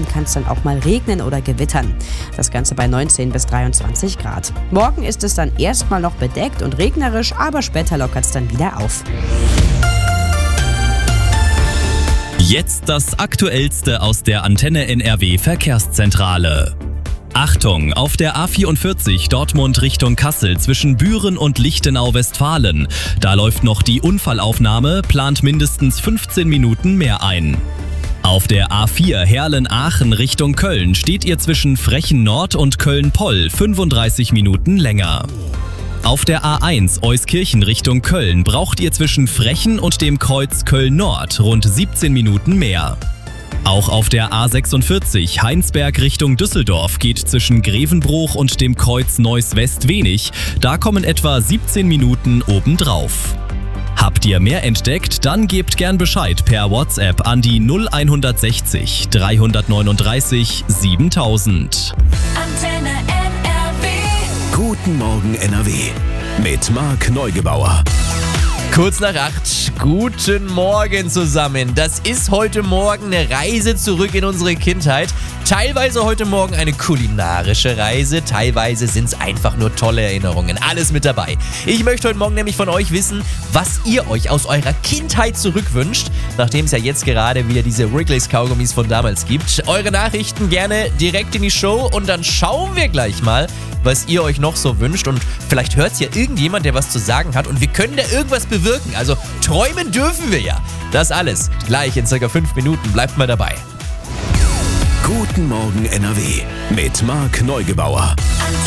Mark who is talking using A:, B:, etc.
A: Abend kann es dann auch mal regnen oder gewittern. Das Ganze bei 19 bis 23 Grad. Morgen ist es dann erstmal noch bedeckt und regnerisch, aber später lockert es dann wieder auf.
B: Jetzt das Aktuellste aus der Antenne NRW Verkehrszentrale. Achtung, auf der A44 Dortmund Richtung Kassel zwischen Büren und Lichtenau-Westfalen. Da läuft noch die Unfallaufnahme, plant mindestens 15 Minuten mehr ein. Auf der A4 Herlen-Aachen Richtung Köln steht ihr zwischen Frechen Nord und Köln-Poll 35 Minuten länger. Auf der A1 Euskirchen Richtung Köln braucht ihr zwischen Frechen und dem Kreuz Köln-Nord rund 17 Minuten mehr. Auch auf der A46 Heinsberg Richtung Düsseldorf geht zwischen Grevenbruch und dem Kreuz Neuss-West wenig. Da kommen etwa 17 Minuten obendrauf. Habt ihr mehr entdeckt? Dann gebt gern Bescheid per WhatsApp an die 0160 339 7000.
C: Antenne NRW.
D: Guten Morgen NRW mit Marc Neugebauer.
E: Kurz nach 8, guten Morgen zusammen. Das ist heute Morgen eine Reise zurück in unsere Kindheit. Teilweise heute Morgen eine kulinarische Reise, teilweise sind es einfach nur tolle Erinnerungen. Alles mit dabei. Ich möchte heute Morgen nämlich von euch wissen, was ihr euch aus eurer Kindheit zurückwünscht, nachdem es ja jetzt gerade wieder diese Wrigley's Kaugummis von damals gibt. Eure Nachrichten gerne direkt in die Show und dann schauen wir gleich mal, was ihr euch noch so wünscht und vielleicht hört es ja irgendjemand, der was zu sagen hat und wir können da irgendwas bewirken. Also träumen dürfen wir ja. Das alles gleich in circa 5 Minuten. Bleibt mal dabei.
D: Guten Morgen NRW mit Marc Neugebauer.